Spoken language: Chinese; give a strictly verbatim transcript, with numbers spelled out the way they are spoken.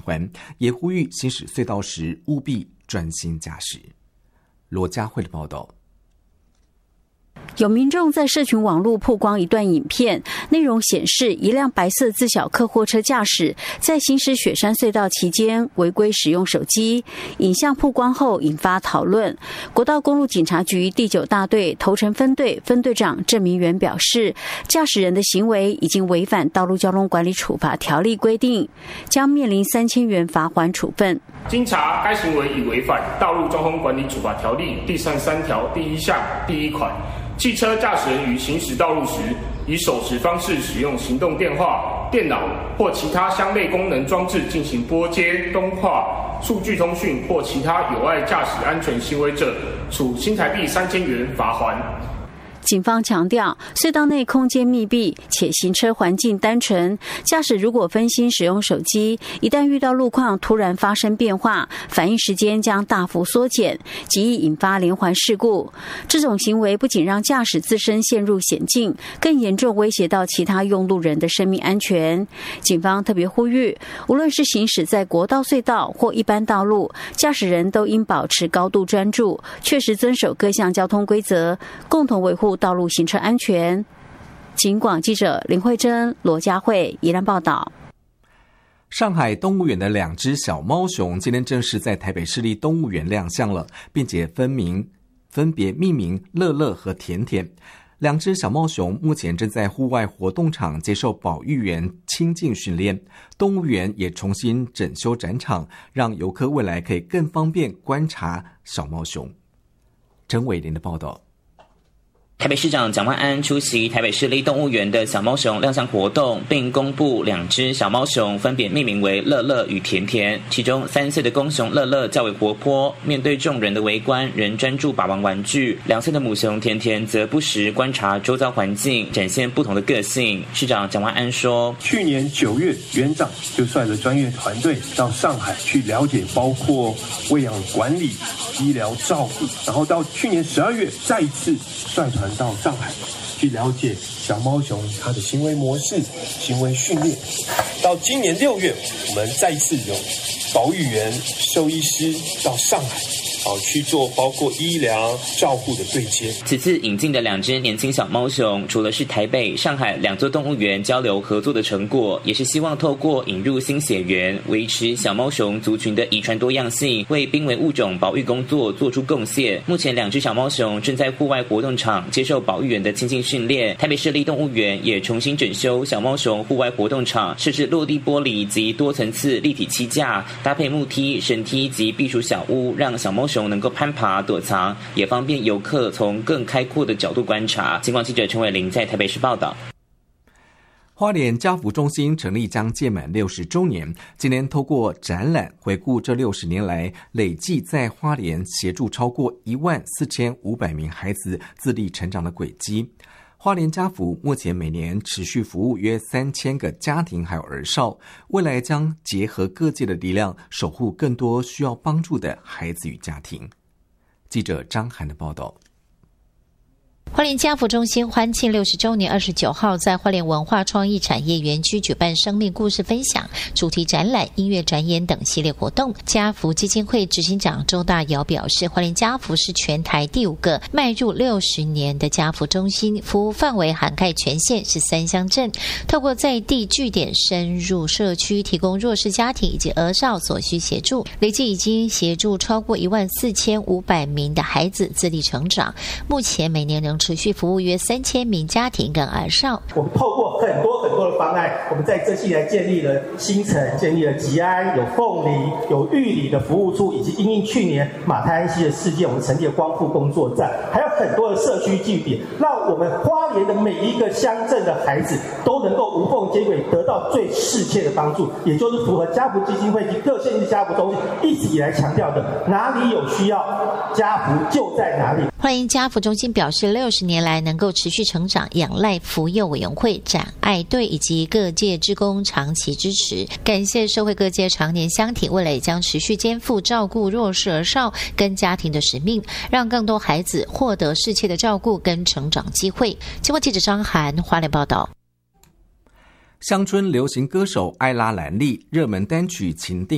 团，也呼吁行驶隧道时务必专心驾驶。罗佳慧的报道。 有民众在社群网络曝光一段影片，内容显示一辆白色自小客货车驾驶在行驶雪山隧道期间违规使用手机。影像曝光后引发讨论。国道公路警察局第九大队头城分队分队长郑明元表示，驾驶人的行为已经违反道路交通管理处罚条例规定，将面临三千元罚锾处分。 经查，该行为已违反道路交通管理处罚条例第三十三条第一项第一款。汽车驾驶人于行驶道路时，以手持方式使用行动电话、电脑或其他相类功能装置进行拨接、通话、数据通讯或其他有碍驾驶安全行为者，处新台币三千元罚锾。 警方强调，隧道内空间密闭且行车环境单纯，驾驶如果分心使用手机，一旦遇到路况突然发生变化，反应时间将大幅缩减，极易引发连环事故。这种行为不仅让驾驶自身陷入险境，更严重威胁到其他用路人的生命安全。警方特别呼吁，无论是行驶在国道隧道或一般道路，驾驶人都应保持高度专注，确实遵守各项交通规则，共同维护道路行车安全。警广记者林慧珍、罗佳慧宜兰报道。 上海动物园的两只小猫熊今天正式在台北市立动物园亮相了，并且分明分别命名乐乐和甜甜。两只小猫熊目前正在户外活动场接受保育员亲近训练，动物园也重新整修展场，让游客未来可以更方便观察小猫熊。陈伟林的报道。 台北市长蒋万安出席台北市立动物园的小猫熊亮相活动，并公布两只小猫熊分别命名为乐乐与甜甜。其中三岁的公熊乐乐较为活泼，面对众人的围观仍专注把玩玩具；两岁的母熊甜甜则不时观察周遭环境，展现不同的个性。市长蒋万安说， 去年九月，园长就率了专业团队到上海去了解包括喂养管理、医疗照顾，然后到去年十二月再一次率团到上海去了解小猫熊它的行为模式、行为训练。到今年六月，我们再一次有保育员、兽医师到上海好去做包括医疗照护的对接。 此次引进的两只年轻小猫熊，除了是台北、上海两座动物园交流合作的成果，也是希望透过引入新血缘，维持小猫熊族群的遗传多样性，为濒危物种保育工作做出贡献。目前两只小猫熊正在户外活动场接受保育员的亲近训练。台北市立动物园也重新整修小猫熊户外活动场，设置落地玻璃及多层次立体栖架，搭配木梯、绳梯及避暑小屋，让小猫熊能够攀爬躲藏，也方便游客从更开阔的角度观察。警广记者陈伟玲在台北市报道。 花莲家福中心成立将届满六十周年，今年透过展览回顾这六十年来累计在花莲协助超过一万四千五百名孩子自立成长的轨迹。花莲家福目前每年持续服务约三千个家庭还有儿少，未来将结合各界的力量，守护更多需要帮助的孩子与家庭。记者张涵的报道。 花莲家福中心欢庆六十周年，二十九号在花莲文化创意产业园区举办生命故事分享、主题展览、音乐展演等系列活动。家福基金会执行长周大尧表示，花莲家福是全台第五个迈入六十年的家福中心，服务范围涵盖全县十三乡镇，透过在地据点深入社区，提供弱势家庭以及儿少所需协助，累计已经协助超过一万四千五百名的孩子自立成长。目前每年能持续服务约三千名家庭跟儿少。 我们透过很多很多的方案，我们在这期来建立了新城，建立了吉安，有凤梨，有玉里的服务处，以及因应去年马太安溪的事件，我们成立了光复工作站，还有很多的社区据点，让我们花莲的每一个乡镇的孩子都能够无缝接轨，得到最适切的帮助，也就是符合家福基金会及各县市家福中心一直以来强调的，哪里有需要，家福就在哪里。 欢迎家福中心表示，六十年来能够持续成长，仰赖福幼委员会、展爱队以及各界志工长期支持，感谢社会各界常年相挺，未来也将持续肩负照顾弱势儿少跟家庭的使命，让更多孩子获得适切的照顾跟成长机会。经过记者张涵花莲报道。 乡村流行歌手艾拉兰莉热门单曲《情定》